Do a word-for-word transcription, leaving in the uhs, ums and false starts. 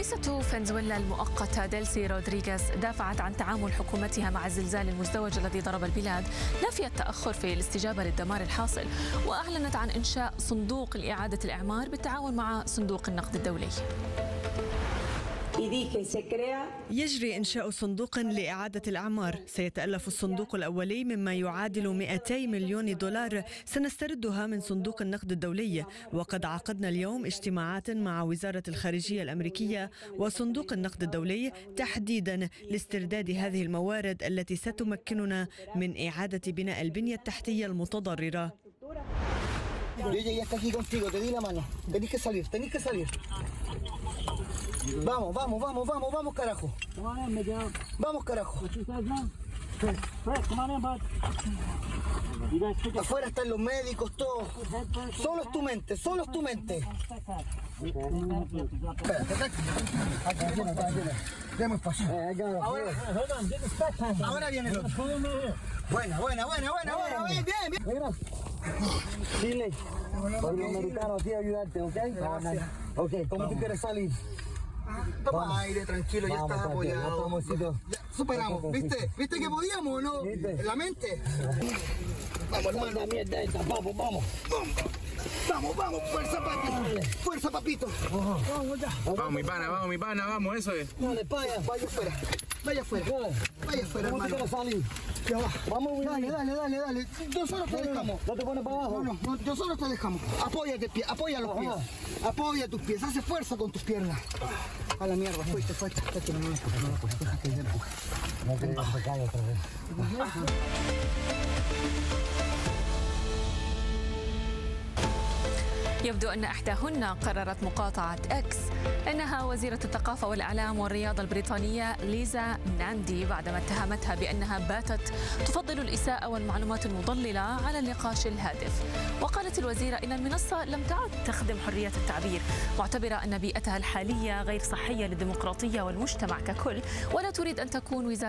رئيسة فنزويلا المؤقتة ديلسي رودريغيز دافعت عن تعامل حكومتها مع الزلزال المزدوج الذي ضرب البلاد، نافية التأخر في الاستجابة للدمار الحاصل، وأعلنت عن إنشاء صندوق لإعادة الإعمار بالتعاون مع صندوق النقد الدولي. يجري إنشاء صندوق لإعادة الأعمار، سيتألف الصندوق الأولي مما يعادل مئتي مليون دولار سنستردها من صندوق النقد الدولي. وقد عقدنا اليوم اجتماعات مع وزارة الخارجية الأمريكية وصندوق النقد الدولي تحديدا لاسترداد هذه الموارد التي ستمكننا من إعادة بناء البنية التحتية المتضررة. Yo llegué hasta aquí contigo, te di la mano. Tenés que salir, tenés que salir. Vamos, vamos, vamos, vamos, vamos, carajo. Vamos, carajo. Afuera están los médicos, todos. Solo es tu mente, solo es tu mente. Espérate, tranquilo. Demos espacio. Ahora, ahora viene el otro. Buena, buena, buena, buena, buena, bien, bien, bien. Dile, por los americanos aquí ayudarte, ¿ok? Gracias. Ok, ¿cómo tú quieres salir? Toma aire, tranquilo, ya estás apoyado. Ya, superamos, ¿viste? ¿Viste que podíamos o no? ¿En la mente? Vamos, hermano. La mierda esta, vamos, vamos. Vamos, vamos, fuerza, papito. Fuerza, papito. Vamos, ya. Vamos, mi pana, vamos, mi pana, vamos, eso es. Dale, vaya, vaya afuera. Vaya afuera. Vaya afuera, hermano. ¿Cómo tú quieres salir? Ya va. Vamos, dale, dale, dale, dale. Nosotros te dejamos. No te pones para abajo. No, no, nosotros te dejamos. Apóyate, pie, apoya los pies. Apoya tus pies, hace fuerza con tus piernas. A la mierda, fuiste, fuiste. No me empujes, no me empujes, déjate de empujar. No te digas que caiga otra vez. يبدو أن إحداهن قررت مقاطعة إكس، إنها وزيرة الثقافة والإعلام والرياضة البريطانية ليزا ناندي بعدما اتهمتها بأنها باتت تفضل الإساءة والمعلومات المضللة على النقاش الهادف. وقالت الوزيرة إن المنصة لم تعد تخدم حرية التعبير، معتبرة أن بيئتها الحالية غير صحية للديمقراطية والمجتمع ككل، ولا تريد أن تكون وزارة